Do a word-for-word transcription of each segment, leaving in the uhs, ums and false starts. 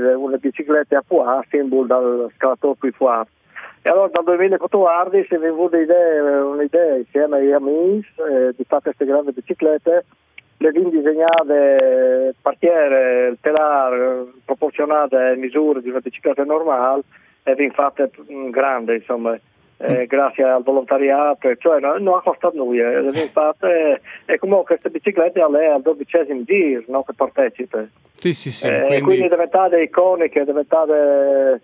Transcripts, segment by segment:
una bicicletta a poids, simbolo del scalatore più forte. E allora dal duemilaquattordici si è venuta un'idea, un'idea insieme agli amici eh, di fare queste grandi biciclette, le abbiamo disegnate partiere, il telare proporzionate alle misure di una bicicletta normale e abbiamo fatte grandi, insomma. Eh, grazie al volontariato, cioè no, non ha costato nulla, le abbiamo fatte e comunque queste biciclette lei è al dodicesimo giro, no, che partecipa. Sì, sì, sì. Eh, quindi... quindi è diventata iconica, è diventata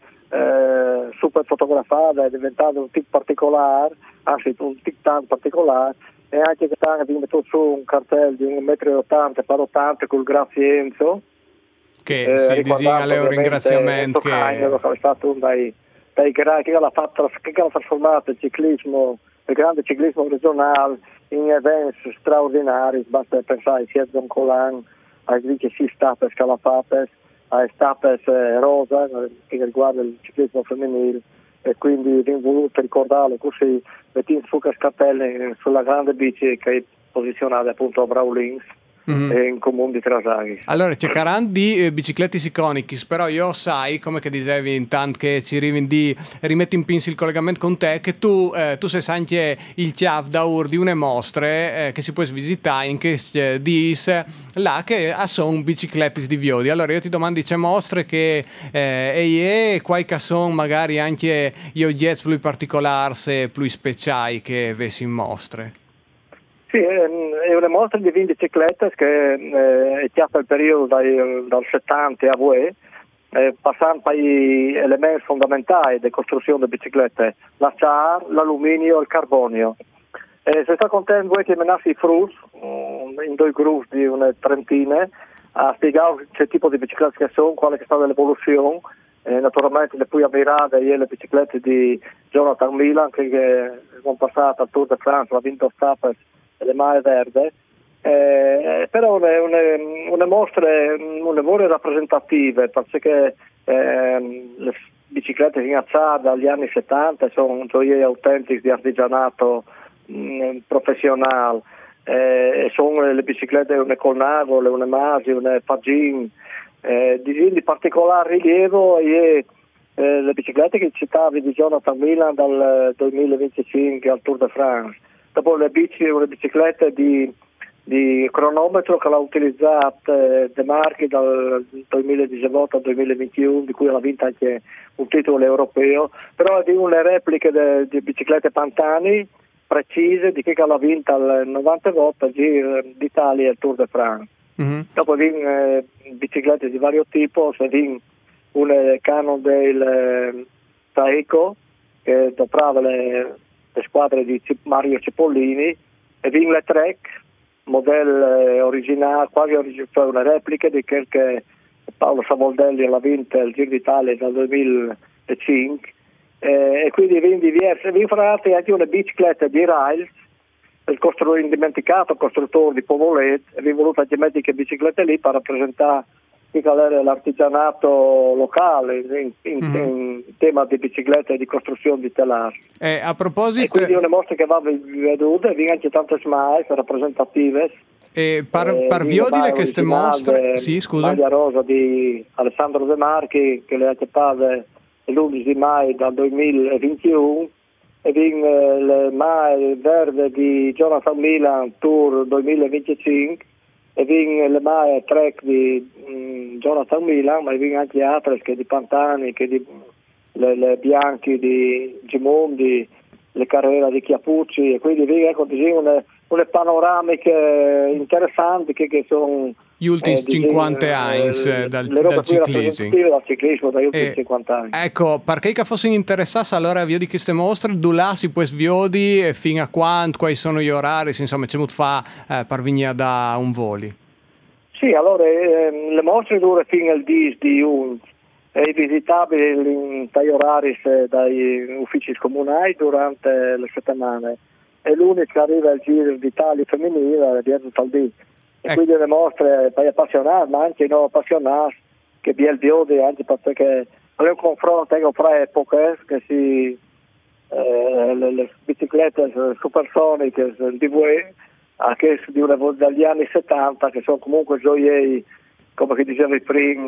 eh, super fotografata, è diventata un tipo particolare, anzi un tipo tanto particolare, e anche quest'anno abbiamo messo su un cartello di un metro e ottanta per ottanta col grazie Enzo, che eh, si disegna le un ringraziamento che è stato un dai dai che l'ha fatto, che l'ha trasformato il ciclismo, il grande ciclismo regionale in eventi straordinari. Basta pensare sia a Don Colan, ai che si stappe scalafapes, ai stappes eh, rosa che riguarda il ciclismo femminile, e quindi abbiamo voluto ricordarlo così, mettendo su che scartelle sulla grande bici che è posizionata appunto a Braulins. Mm-hmm. In comune di Trasaghi. Allora cercheranno di eh, biciclette iconiche, però io sai come che dicevi intanto che ci rivindi rimetti in pinsi il collegamento con te, che tu eh, tu sei anche il chiaf da ur di une mostre eh, che si può visitare in che eh, dis là che sono biciclette di Viodi. Allora io ti domando c'è mostre che eh, e, e qualche sono magari anche gli oggetti più particolari e più speciali che vesi in mostre. Sì, è una mostra di venti biciclette che eh, è chiamata il periodo dai, dal settanta a voi, eh, passando per elementi fondamentali di costruzione delle biciclette, l'acciaio, l'alluminio e il carbonio. Eh, se sta contento che menassi i frus, in due gruppi di una trentina, a spiegare che tipo di biciclette che sono, quale è stata l'evoluzione. Eh, naturalmente le puoi ammirare le biciclette di Jonathan Milan che, che sono passate al Tour de France, ha vinto Stappes e le Mare Verde, eh, però è una, una mostra, un lavoro rappresentative perché eh, le biciclette in acciaio dagli anni settanta sono gioie autentiche di artigianato mh, professionale, eh, sono le biciclette une Colnago, une Masi, une Pagin, eh, di, di particolare rilievo e eh, le biciclette che citavi di Jonathan Milan dal duemilaventicinque al Tour de France. Dopo le bici, le biciclette di, di cronometro che l'ha utilizzato eh, De Marchi dal duemiladiciotto al duemilaventuno, di cui ha vinto anche un titolo europeo, però di una replica di biciclette Pantani precise di chi l'ha vinta al novanta volte al Giro d'Italia e al Tour de France. Mm-hmm. Dopo di eh, biciclette di vario tipo, se di una Cannondale eh, Taeco che doprava le le squadre di Mario Cipollini, e in le Trek, modello originale, quasi originale, cioè una replica di quel che Paolo Savoldelli ha vinto il Giro d'Italia dal duemilacinque, eh, e quindi vi diverse, vi farate anche una bicicletta di Riles, il costru- indimenticato costruttore di Povolet, e vi voluto anche mettere che biciclette lì per rappresentare l'artigianato locale in, in, mm-hmm. in tema di biciclette e di costruzione di telari. Eh, a proposito, e quindi è una mostra che va veduta, vi anche tante smile rappresentative. E par, eh, par viodile queste mostre, sì, scusa. Maglia rosa di Alessandro De Marchi che le ha chiamate l'undici maggio del duemilaventuno, e in eh, le maglie verde di Jonathan Milan Tour duemilaventicinque, e vin le maglie Trek di mh, Jonathan Milan, ma vin anche altre che di Pantani, che di le, le Bianchi di Gimondi, le Carrera di Chiapucci, e quindi vin ecco una, una panoramiche interessanti che, che sono gli ultimi eh, cinquanta anni eh, dal, dal ciclismo. dal ciclismo dagli ultimi eh, cinquanta anni. Ecco, perché che fossero interessati allora a via di queste mostre, da là si può sviodi e fino a quanto, quali sono gli orari, insomma c'è molto fa eh, per venire da un voli. Sì, allora eh, le mostre durano fino al dieci di giugno, è visitabile in dai orari dai uffici comunali durante le settimane, e l'unica arriva al Giro d'Italia femminile dietro tal dì. E quindi le mostre per gli appassionati, ma anche i non appassionati, che vi è il biode, anche perché è un confronto fra epoche, che si, eh, le, le biciclette supersoniche di voi, anche di una, dagli anni settanta, che sono comunque gioielli, come dicevi prima,